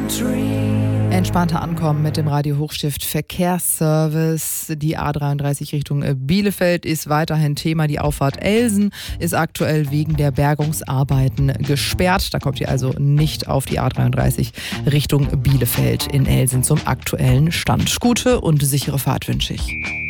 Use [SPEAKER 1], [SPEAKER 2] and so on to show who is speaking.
[SPEAKER 1] Entspannter ankommen mit dem Radio Hochstift Verkehrsservice. Die A33 Richtung Bielefeld ist weiterhin Thema. Die Auffahrt Elsen ist aktuell wegen der Bergungsarbeiten gesperrt. Da kommt ihr also nicht auf die A33 Richtung Bielefeld in Elsen zum aktuellen Stand. Gute und sichere Fahrt wünsche ich.